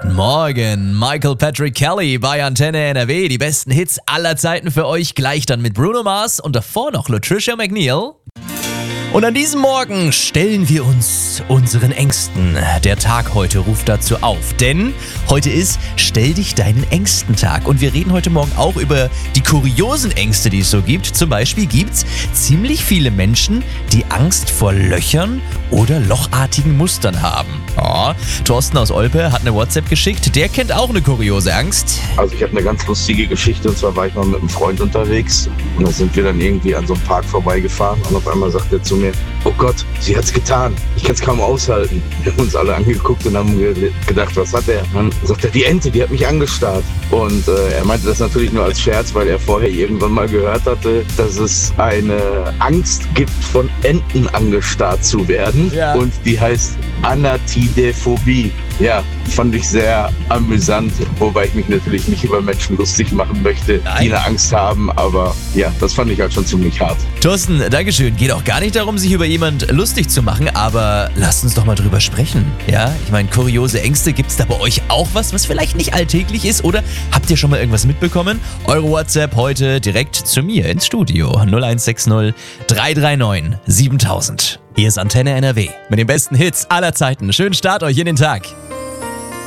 Guten Morgen, Michael Patrick Kelly bei Antenne NRW. Die besten Hits aller Zeiten für euch, gleich dann mit Bruno Mars und davor noch Latricia McNeil. Und an diesem Morgen stellen wir uns unseren Ängsten. Der Tag heute ruft dazu auf, denn heute ist Stell dich deinen Ängsten-Tag. Und wir reden heute Morgen auch über die kuriosen Ängste, die es so gibt. Zum Beispiel gibt es ziemlich viele Menschen, die Angst vor Löchern oder lochartigen Mustern haben. Oh, Thorsten aus Olpe hat eine WhatsApp geschickt, der kennt auch eine kuriose Angst. Also ich habe eine ganz lustige Geschichte, und zwar war ich mal mit einem Freund unterwegs und da sind wir dann irgendwie an so einem Park vorbeigefahren und auf einmal sagt er zu mir: Oh Gott, sie hat's getan, ich kann es kaum aushalten. Wir haben uns alle angeguckt und haben gedacht, was hat er? Dann sagt er, die Ente, die hat mich angestarrt. Und er meinte das natürlich nur als Scherz, weil er vorher irgendwann mal gehört hatte, dass es eine Angst gibt, von Enten angestarrt zu werden. Ja. Und die heißt Anatidephobie. Ja, fand ich sehr amüsant, wobei ich mich natürlich nicht über Menschen lustig machen möchte, die eine Angst haben, aber ja, das fand ich halt schon ziemlich hart. Thorsten, Dankeschön. Geht auch gar nicht darum, sich über jemand lustig zu machen, aber lasst uns doch mal drüber sprechen. Ja, ich meine, kuriose Ängste, gibt's da bei euch auch was vielleicht nicht alltäglich ist? Oder habt ihr schon mal irgendwas mitbekommen? Eure WhatsApp heute direkt zu mir ins Studio 0160 339 7000. Hier ist Antenne NRW mit den besten Hits aller Zeiten. Schönen Start euch in den Tag.